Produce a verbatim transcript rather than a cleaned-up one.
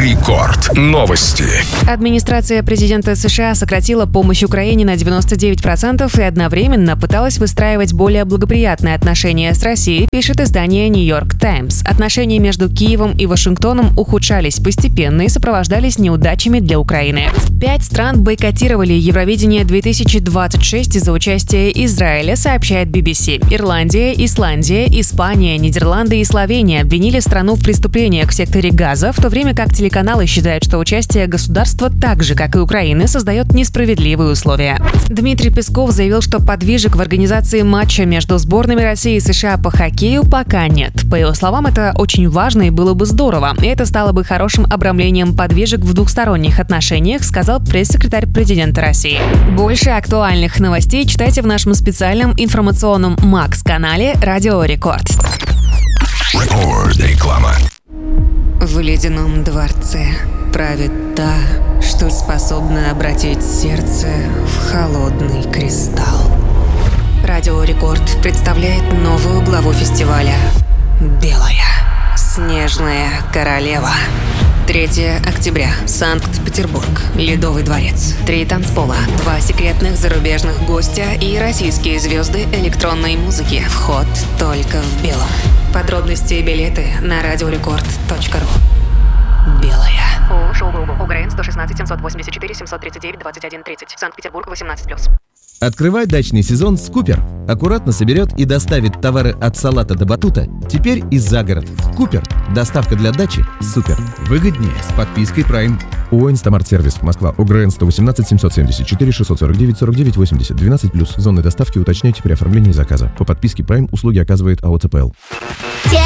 Рекорд. Новости. Администрация президента США сократила помощь Украине на девяносто девять процентов и одновременно пыталась выстраивать более благоприятные отношения с Россией, пишет издание «Нью-Йорк Таймс». Отношения между Киевом и Вашингтоном ухудшались постепенно и сопровождались неудачами для Украины. Пять стран бойкотировали Евровидение две тысячи двадцать шесть из-за участия Израиля, сообщает би би си. Ирландия, Исландия, Испания, Нидерланды и Словения обвинили страну в преступлениях в секторе Газа, в то время как телеканалы считают, что участие государства, так же как и Украины, создает несправедливые условия. Дмитрий Песков заявил, что подвижек в организации матча между сборными России и США по хоккею пока нет. По его словам, это очень важно и было бы здорово. И это стало бы хорошим обрамлением подвижек в двухсторонних отношениях, сказал пресс-секретарь президента России. Больше актуальных новостей читайте в нашем специальном информационном Макс-канале «Радио Рекорд». Реклама. В ледяном дворце правит та, что способна обратить сердце в холодный кристалл. Радио Рекорд представляет новую главу фестиваля «Белая снежная королева». третьего октября. Санкт-Петербург. Ледовый дворец. Три танцпола. Два секретных зарубежных гостя и российские звезды электронной музыки. Вход только в белом. Подробности и билеты на радиорекорд точка ру. Белая. ООО «Шоу-Групп». УГРН сто шестнадцать семьсот восемьдесят четыре семьсот тридцать девять двадцать один тридцать. Санкт-Петербург, восемнадцать плюс. Открывай дачный сезон с Купер. Аккуратно соберет и доставит товары от салата до батута. Теперь и за город. Купер. Доставка для дачи супер. Выгоднее с подпиской Prime. ООО «Инстамарт-сервис», Москва. УГРН сто восемнадцать семьсот семьдесят четыре шестьсот сорок девять сорок девять восемьдесят. двенадцать плюс. Зоны доставки уточняйте при оформлении заказа. По подписке Prime услуги оказывает АО ЦПЛ.